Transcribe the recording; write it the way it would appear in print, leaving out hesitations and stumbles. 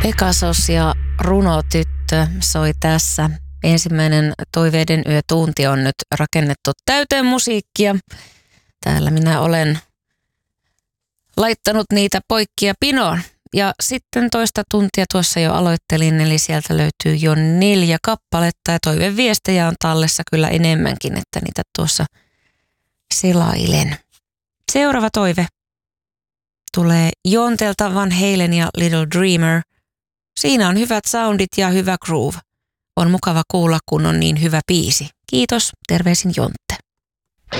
Pegasus ja Runotyttö soi tässä. Ensimmäinen Toiveiden yötunti on nyt rakennettu täyteen musiikkia. Täällä minä olen laittanut niitä poikkia pinoon. Ja sitten toista tuntia tuossa jo aloittelin, eli sieltä löytyy jo 4 kappaletta ja toiveviestejä on tallessa kyllä enemmänkin, että niitä tuossa selailen. Seuraava toive tulee Jontelta, Van Halen ja Little Dreamer. Siinä on hyvät soundit ja hyvä groove. On mukava kuulla, kun on niin hyvä biisi. Kiitos, terveisin Jontte.